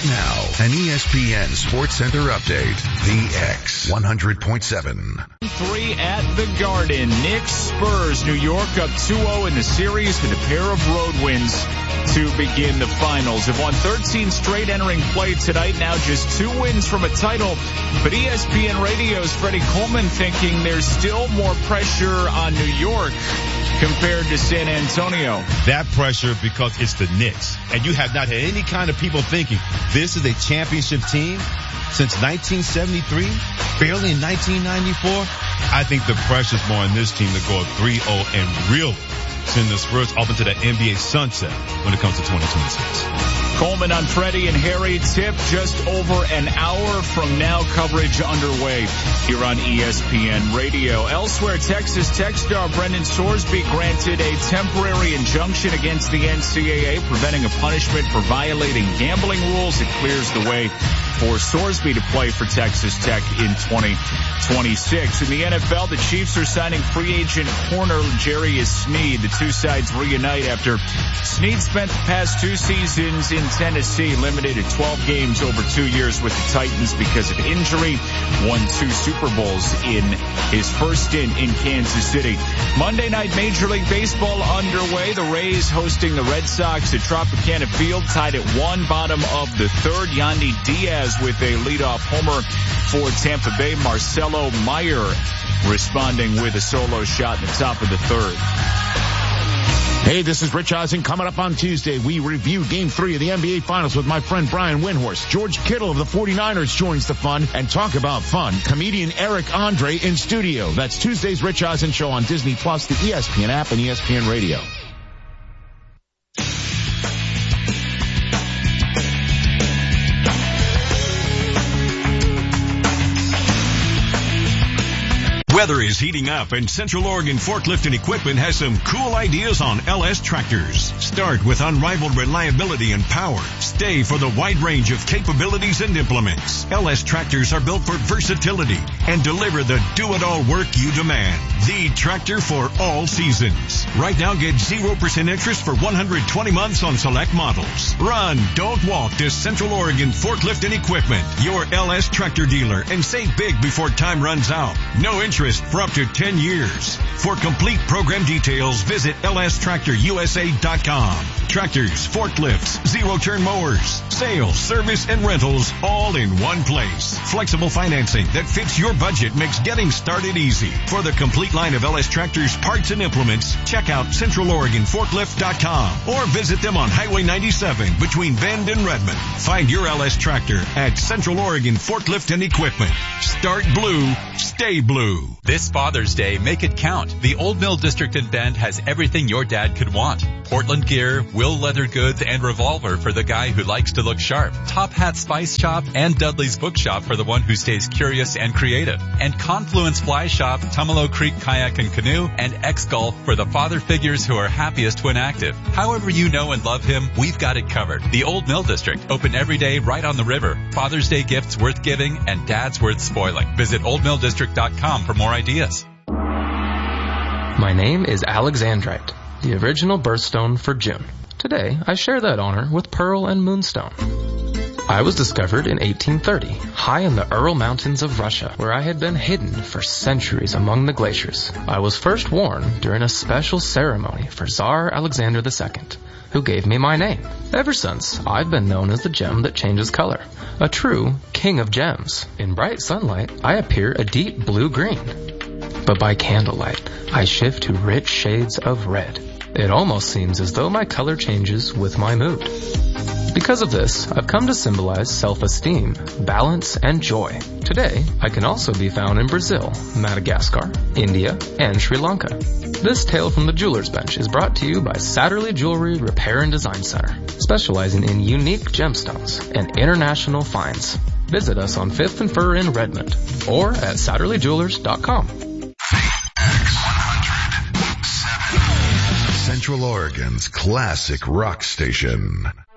now, an ESPN Sports Center update. The X 100.7. 3 at the Garden. Knicks Spurs. New York up 2-0 in the series with a pair of road wins to begin the finals. Have won 13 straight entering play tonight. Now just 2 wins from a title. But ESPN Radio's Freddie Coleman thinking there's still more pressure on New York compared to San Antonio. That pressure because it's the Knicks. And you have not had any kind of people thinking this is a championship team since 1973, barely in 1994. I think the pressure's more on this team to go 3-0 and really send the Spurs off into the NBA sunset when it comes to 2026. Coleman on Freddie and Harry. Tip just over an hour from now. Coverage underway here on ESPN Radio. Elsewhere, Texas Tech star Brendan Sorsby granted a temporary injunction against the NCAA, preventing a punishment for violating gambling rules. It clears the way for Sorsby to play for Texas Tech in 2026. In the NFL, the Chiefs are signing free agent corner Jarius Sneed. The two sides reunite after Sneed spent the past 2 seasons in Tennessee, limited to 12 games over 2 years with the Titans because of injury. Won 2 Super Bowls in his first stint in Kansas City. Monday night Major League Baseball underway. The Rays hosting the Red Sox at Tropicana Field, tied at 1, bottom of the third. Yandy Diaz with a leadoff homer for Tampa Bay. Marcelo Meyer responding with a solo shot in the top of the third. Hey, this is Rich Eisen. Coming up on Tuesday, we review Game 3 of the NBA Finals with my friend Brian Windhorst. George Kittle of the 49ers joins the fun and talk about fun. Comedian Eric Andre in studio. That's Tuesday's Rich Eisen Show on Disney+, the ESPN app, and ESPN Radio. Weather is heating up, and Central Oregon Forklift and Equipment has some cool ideas on LS tractors. Start with unrivaled reliability and power. Stay for the wide range of capabilities and implements. LS tractors are built for versatility and deliver the do-it-all work you demand. The tractor for all seasons. Right now, get 0% interest for 120 months on select models. Run, don't walk to Central Oregon Forklift and Equipment, your LS tractor dealer, and save big before time runs out. No interest for up to 10 years. For complete program details, visit lstractorusa.com. Tractors, forklifts, zero-turn mowers, sales, service, and rentals all in one place. Flexible financing that fits your budget makes getting started easy. For the complete line of LS Tractors parts and implements, check out CentralOregonForklift.com or visit them on Highway 97 between Bend and Redmond. Find your LS Tractor at Central Oregon Forklift and Equipment. Start blue, stay blue. This Father's Day, make it count. The Old Mill District in Bend has everything your dad could want. Portland gear, Will leather goods, and Revolver for the guy who likes to look sharp. Top Hat Spice Shop and Dudley's Bookshop for the one who stays curious and creative. And Confluence Fly Shop, Tumalo Creek Kayak and Canoe, and X-Golf for the father figures who are happiest when active. However you know and love him, we've got it covered. The Old Mill District, open every day right on the river. Father's Day gifts worth giving and dads worth spoiling. Visit oldmilldistrict.com for more ideas. My name is Alexandrite, the original birthstone for June. Today, I share that honor with Pearl and Moonstone. I was discovered in 1830, high in the Ural Mountains of Russia, where I had been hidden for centuries among the glaciers. I was first worn during a special ceremony for Tsar Alexander II, who gave me my name. Ever since, I've been known as the gem that changes color, a true king of gems. In bright sunlight, I appear a deep blue-green. But by candlelight, I shift to rich shades of red. It almost seems as though my color changes with my mood. Because of this, I've come to symbolize self-esteem, balance, and joy. Today, I can also be found in Brazil, Madagascar, India, and Sri Lanka. This tale from the Jeweler's Bench is brought to you by Satterley Jewelry Repair and Design Center, specializing in unique gemstones and international finds. Visit us on 5th and Fur in Redmond or at SatterleyJewelers.com. Central Oregon's classic rock station.